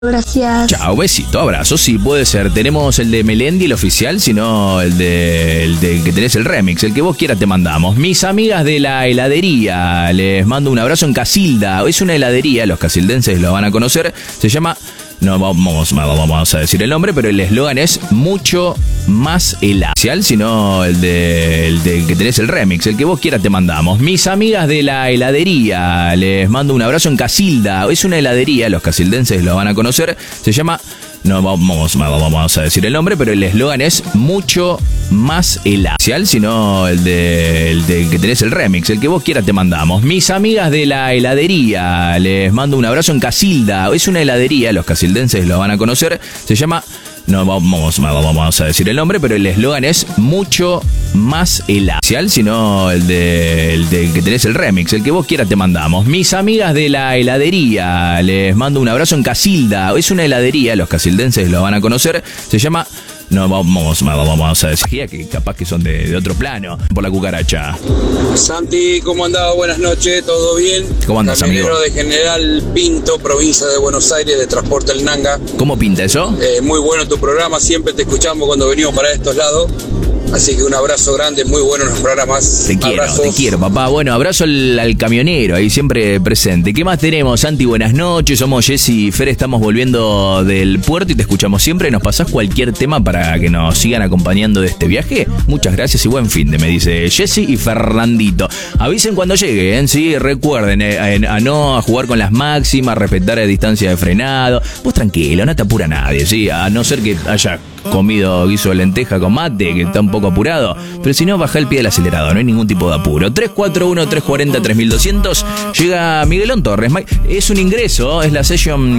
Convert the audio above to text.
Gracias. Chao, besito, abrazo. Sí, puede ser. Tenemos el de Melendi, el oficial, sino el de que tenés el remix. El que vos quieras te mandamos. Mis amigas de la heladería, les mando un abrazo en Casilda. Es una heladería, los casildenses lo van a conocer. Se llama... No vamos a decir el nombre, pero el eslogan es mucho más helado, sino el de que tenés el remix. El que vos quieras te mandamos. Mis amigas de la heladería, les mando un abrazo en Casilda. Es una heladería, los casildenses lo van a conocer. Se llama... No vamos a decir el nombre, pero el eslogan es mucho más helado, sino el de que tenés el remix. El que vos quieras te mandamos. Mis amigas de la heladería, les mando un abrazo en Casilda. Es una heladería, los casildenses lo van a conocer. Se llama... No vamos a decir el nombre, pero el eslogan es mucho más helado, sino el de que tenés el remix. El que vos quieras te mandamos. Mis amigas de la heladería, les mando un abrazo en Casilda. Es una heladería, los casildenses lo van a conocer. Se llama... No vamos a decir que capaz que son de otro plano. Por la cucaracha. Santi, ¿cómo andás? Buenas noches, ¿todo bien? ¿Cómo andás, amigo? Camionero de General Pinto, provincia de Buenos Aires, de Transporte El Nanga. ¿Cómo pinta eso? Muy bueno tu programa, siempre te escuchamos cuando venimos para estos lados. Así que un abrazo grande, muy buenos los programas. Te quiero, papá. Bueno, abrazo al camionero, ahí siempre presente. ¿Qué más tenemos, Santi? Buenas noches, somos Jessy y Fer, estamos volviendo del puerto y te escuchamos siempre. ¿Nos pasás cualquier tema para que nos sigan acompañando de este viaje? Muchas gracias y buen fin de, me dice Jessy y Fernandito. Avisen cuando lleguen, sí, recuerden a no jugar con las máximas, respetar la distancia de frenado. Vos tranquilo, no te apura nadie, sí, a no ser que haya comido guiso de lenteja con mate, que está un poco apurado, pero si no, baja el pie del acelerador, no hay ningún tipo de apuro. 341-340-3200, llega Miguelón Torres. Es un ingreso, es la session